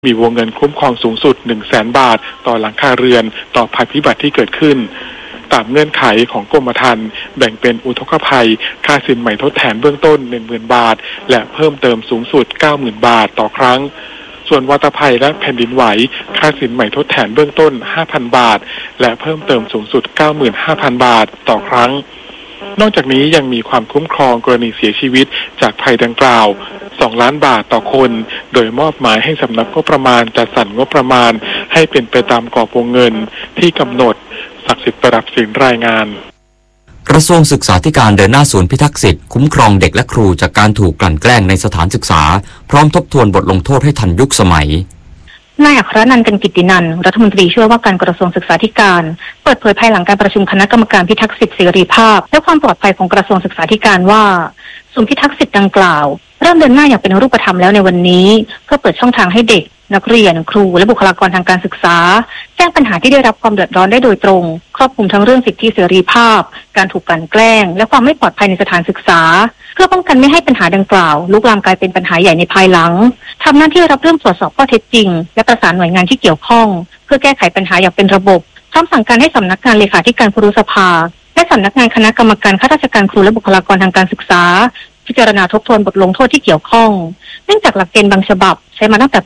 มีวงเงินคุ้มครองสูงสุด 100,000 บาทต่อหลังคาเรือนต่อภัยพิบัติที่เกิดขึ้นตามเงื่อนไขของกรมธรรม์แบ่งเป็นอุทกภัยค่าสินใหม่ทดแทนเบื้องต้น 10,000 บาทและเพิ่มเติมสูงสุด 90,000 บาทต่อครั้งส่วนวัตภัยและแผ่นดินไหวค่าสินใหม่ทดแทนเบื้องต้น 5,000 บาทและเพิ่มเติมสูงสุด 95,000 บาทต่อครั้งนอกจากนี้ยังมีความคุ้มครองกรณีเสียชีวิตจากภัยดังกล่าว2 ล้านบาทต่อคนโดยมอบหมายให้สำนักงบประมาณจัดสรรงบประมาณให้เป็นไปตามกรอบวงเงินที่กำหนดศักดิ์สิทธิ์ประดับสินรายงานกระทรวงศึกษาธิการเดินหน้าศูนย์พิทักษ์สิทธิ์คุ้มครองเด็กและครูจากการถูกกลั่นแกล้งในสถานศึกษาพร้อมทบทวนบทลงโทษให้ทันยุคสมัยนายอัครนันท์ กันกิตตินันท์รัฐมนตรีช่วยว่าการกระทรวงศึกษาธิการเปิดเผยภายหลังการประชุมคณะกรรมการพิทักษ์สิทธิเสรีภาพและความปลอดภัยของกระทรวงศึกษาธิการว่าศูนย์พิทักษ์สิทธิ์ดังกล่าวเริ่มเดินหน้าอย่างเป็นรูปธรรมแล้วในวันนี้เพื่อเปิดช่องทางให้เด็กนักเรียนครูและบุคลากรทางการศึกษาแจ้งปัญหาที่ได้รับความเดือดร้อนได้โดยตรงครอบคลุมทั้งเรื่องสิทธิเสรีภาพการถูกกลั่นแกล้งและความไม่ปลอดภัยในสถานศึกษาเพื่อป้องกันไม่ให้ปัญหาดังกล่าวลุกลามกลายเป็นปัญหาใหญ่ในภายหลังทำหน้าที่รับเรื่องตรวจสอบข้อเท็จจริงและประสานหน่วยงานที่เกี่ยวข้องเพื่อแก้ไขปัญหาอย่างเป็นระบบพร้อมสั่งการให้สำนักงานเลขาธิการครุสภาและสำนักงานคณะกรรมการข้าราชการครูและบุคลากรทางการศึกษาพิจารณาทบทวนบทลงโทษที่เกี่ยวข้องเนื่องจากหลักเกณฑ์บางฉบับใช้มาตั้งแต่ปี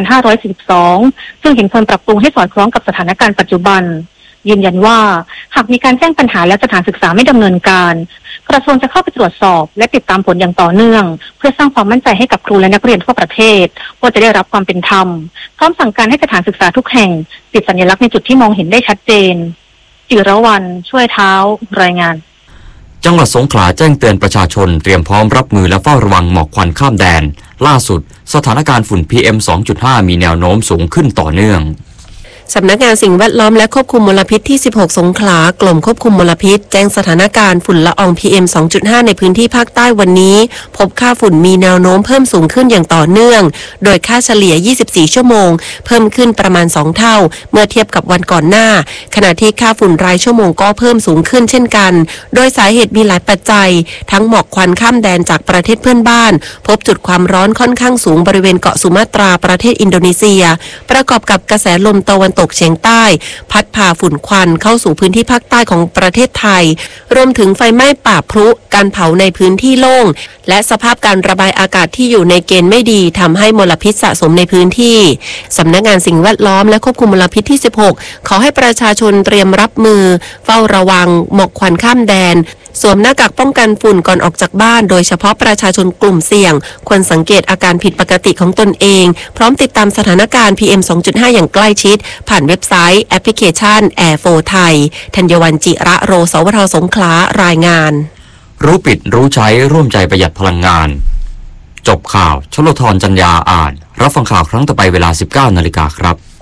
2542 ซึ่งเห็นควรปรับปรุงให้สอดคล้องกับสถานการณ์ปัจจุบันยืนยันว่าหากมีการแจ้งปัญหาและสถานศึกษาไม่ดำเนินการกระทรวงจะเข้าไปตรวจสอบและติดตามผลอย่างต่อเนื่องเพื่อสร้างความมั่นใจให้กับครูและนักเรียนทั่วประเทศว่าจะได้รับความเป็นธรรมพร้อมสั่งการให้สถานศึกษาทุกแห่งติดสัญลักษณ์ในจุดที่มองเห็นได้ชัดเจนจิรวรรณช่วยเท้ารายงานจังหวัดสงขลาแจ้งเตือนประชาชนเตรียมพร้อมรับมือและเฝ้าระวังหมอกควันข้ามแดนล่าสุดสถานการณ์ฝุ่น PM 2.5 มีแนวโน้มสูงขึ้นต่อเนื่องสำนักงานสิ่งแวดล้อมและควบคุมมลพิษที่ 16 สงขลากรมควบคุมมลพิษแจ้งสถานการณ์ฝุ่นละออง PM 2.5 ในพื้นที่ภาคใต้วันนี้พบค่าฝุ่นมีแนวโน้มเพิ่มสูงขึ้นอย่างต่อเนื่องโดยค่าเฉลี่ย 24 ชั่วโมงเพิ่มขึ้นประมาณ 2 เท่าเมื่อเทียบกับวันก่อนหน้าขณะที่ค่าฝุ่นรายชั่วโมงก็เพิ่มสูงขึ้นเช่นกันโดยสาเหตุมีหลายปัจจัยทั้งหมอกควันข้ามแดนจากประเทศเพื่อนบ้านพบจุดความร้อนค่อนข้างสูงบริเวณเกาะสุมาตราประเทศอินโดนีเซียประกอบกับกระแสลมตะวันตกเฉียงใต้พัดพาฝุ่นควันเข้าสู่พื้นที่ภาคใต้ของประเทศไทยรวมถึงไฟไหม้ป่าพรุการเผาในพื้นที่โล่งและสภาพการระบายอากาศที่อยู่ในเกณฑ์ไม่ดีทำให้มลพิษสะสมในพื้นที่สำนักงานสิ่งแวดล้อมและควบคุมมลพิษที่ 16 ขอให้ประชาชนเตรียมรับมือเฝ้าระวังหมอกควันข้ามแดนสวมหน้ากากป้องกันฝุ่นก่อนออกจากบ้านโดยเฉพาะประชาชนกลุ่มเสี่ยงควรสังเกตอาการผิดปกติของตนเองพร้อมติดตามสถานการณ์ PM 2.5 อย่างใกล้ชิดผ่านเว็บไซต์แอปพลิเคชัน Air4 ไทยธัญวรรณจิระโรสวทสงขลารายงานรู้ปิดรู้ใช้ร่วมใจประหยัดพลังงานจบข่าวชลธรจัญญาอ่านรับฟังข่าวครั้งต่อไปเวลา 19 นาฬิกาครับ